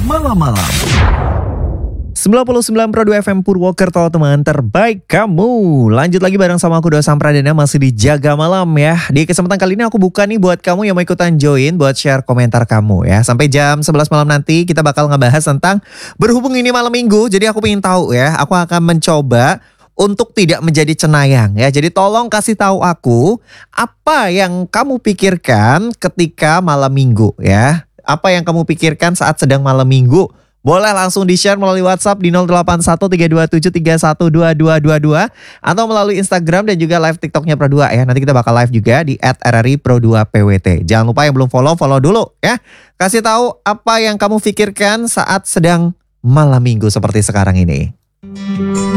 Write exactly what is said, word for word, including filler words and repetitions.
malam-malam. sembilan puluh sembilan koma dua F M Purwokerto, teman terbaik kamu. Lanjut lagi bareng sama aku Doa Sampradana, masih di Jaga Malam ya. Di kesempatan kali ini aku buka nih buat kamu yang mau ikutan join, buat share komentar kamu ya. Sampai jam sebelas malam nanti kita bakal ngebahas tentang berhubung ini malam minggu. Jadi aku pengen tahu ya, aku akan mencoba untuk tidak menjadi cenayang ya. Jadi tolong kasih tahu aku apa yang kamu pikirkan ketika malam minggu ya. Apa yang kamu pikirkan saat sedang malam minggu? Boleh langsung di-share melalui WhatsApp di nol delapan satu tiga dua tujuh tiga satu dua dua dua dua atau melalui Instagram dan juga live TikToknya Pro dua ya. Nanti kita bakal live juga di et r r i pro dua p w t. Jangan lupa yang belum follow, follow dulu ya. Kasih tahu apa yang kamu pikirkan saat sedang malam minggu seperti sekarang ini.